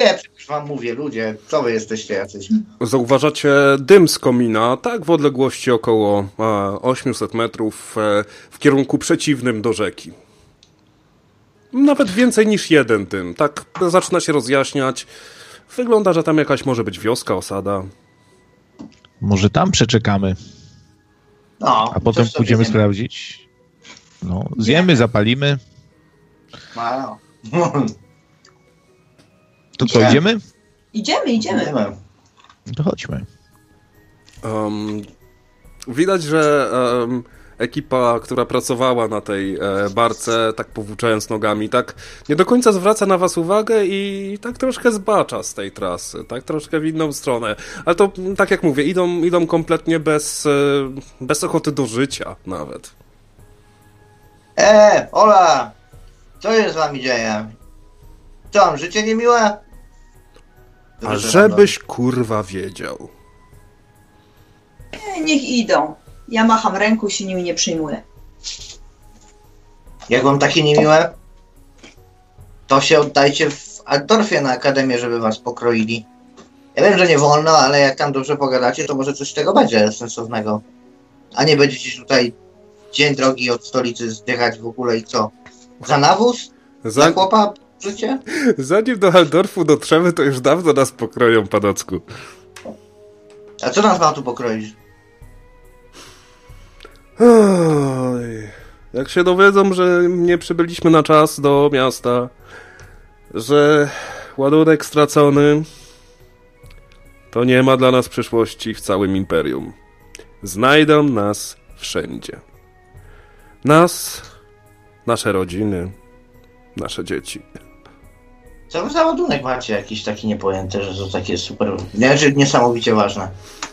Nie, przecież wam mówię, ludzie, co wy jesteście jacyś? Zauważacie dym z komina, tak w odległości około 800 metrów w kierunku przeciwnym do rzeki. Nawet więcej niż jeden dym. Tak zaczyna się rozjaśniać. Wygląda, że tam jakaś może być wioska, osada. Może tam przeczekamy. No, a potem pójdziemy sprawdzić. No, zjemy, zapalimy. No. To co, idziemy? Idziemy. To chodźmy. Widać, że ekipa, która pracowała na tej barce, tak powłóczając nogami, tak nie do końca zwraca na was uwagę i tak troszkę zbacza z tej trasy, tak troszkę w inną stronę. Ale to, tak jak mówię, idą kompletnie bez ochoty do życia nawet. Ola! Co się z wami dzieje? Co, mam życie niemiłe? A żebyś kurwa wiedział. Niech idą. Ja macham ręką i się nimi nie przyjmuję. Jak wam takie niemiłe? To się oddajcie w Altdorfie na akademię, żeby was pokroili. Ja wiem, że nie wolno, ale jak tam dobrze pogadacie, to może coś z tego będzie sensownego. A nie będziecie tutaj dzień drogi od stolicy zdychać w ogóle i co? Za nawóz? Za chłopa życie? Zanim do Altdorfu dotrzemy, to już dawno nas pokroją, panocku. A co nas ma tu pokroić? Oj, jak się dowiedzą, że nie przybyliśmy na czas do miasta, że ładunek stracony, to nie ma dla nas przyszłości w całym imperium. Znajdą nas wszędzie. Nas, nasze rodziny, nasze dzieci. Co wy za ładunek macie jakiś taki niepojęty, że to takie super... niesamowicie ważne.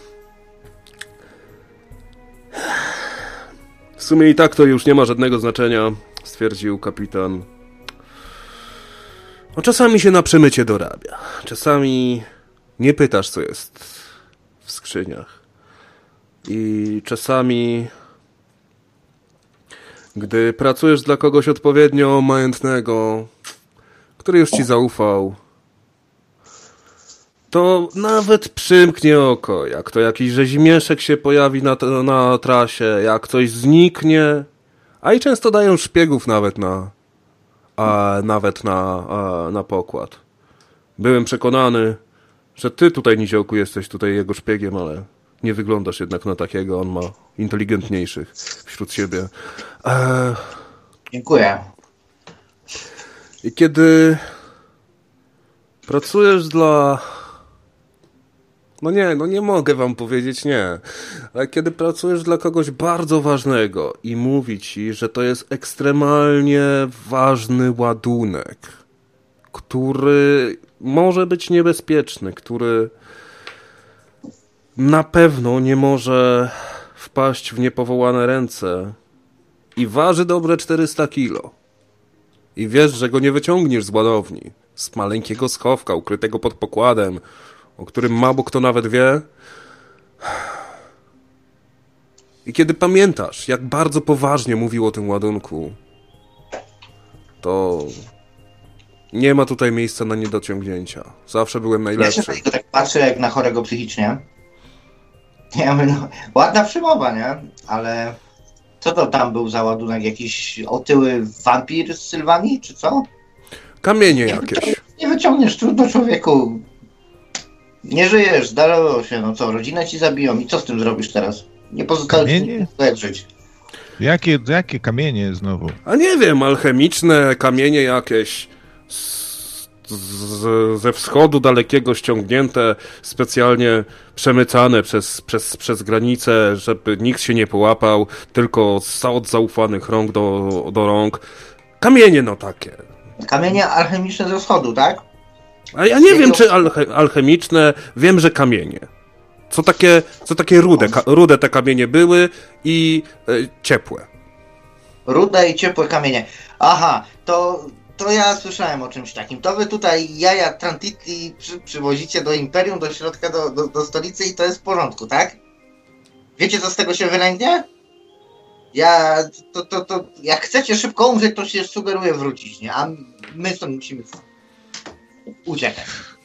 W sumie i tak to już nie ma żadnego znaczenia, stwierdził kapitan. No, czasami się na przemycie dorabia. Czasami nie pytasz, co jest w skrzyniach. I czasami, gdy pracujesz dla kogoś odpowiednio majętnego, który już ci zaufał, to nawet przymknie oko, jak to jakiś rzezimieszek się pojawi na trasie, jak ktoś zniknie, a i często dają szpiegów nawet na pokład. Byłem przekonany, że ty tutaj, Niziołku, jesteś tutaj jego szpiegiem, ale nie wyglądasz jednak na takiego, on ma inteligentniejszych wśród siebie. Dziękuję. I kiedy pracujesz dla... No nie mogę wam powiedzieć nie. Ale kiedy pracujesz dla kogoś bardzo ważnego i mówi ci, że to jest ekstremalnie ważny ładunek, który może być niebezpieczny, który na pewno nie może wpaść w niepowołane ręce i waży dobre 400 kilo. I wiesz, że go nie wyciągniesz z ładowni, z maleńkiego schowka ukrytego pod pokładem, o którym mało kto nawet wie. I kiedy pamiętasz, jak bardzo poważnie mówił o tym ładunku, to nie ma tutaj miejsca na niedociągnięcia. Zawsze byłem najlepszy. Ja się na niego tak patrzę jak na chorego psychicznie. Ja mówię, no, ładna przymowa, nie? Ale co to tam był za ładunek? Jakiś otyły wampir z Sylwanii, czy co? Kamienie jakieś. Nie wyciągniesz, trudno człowieku. Nie żyjesz, zdarzyło się, no co, rodzinę ci zabiją i co z tym zrobisz teraz? Nie pozostało ci jak żyć. Jakie kamienie znowu? A nie wiem, alchemiczne kamienie jakieś ze wschodu dalekiego ściągnięte, specjalnie przemycane przez granicę, żeby nikt się nie połapał, tylko od zaufanych rąk do rąk. Kamienie no takie. Kamienie alchemiczne ze wschodu, tak? A ja nie wiem, czy alchemiczne, wiem, że kamienie. Co takie rude te kamienie były i ciepłe. Rude i ciepłe kamienie. Aha, to ja słyszałem o czymś takim. To wy tutaj jaja Trantitli przywozicie do Imperium, do środka, do stolicy i to jest w porządku, tak? Wiecie, co z tego się wylęgnie? Jak chcecie szybko umrzeć, to się sugeruje wrócić, nie? A my stąd musimy uciekać.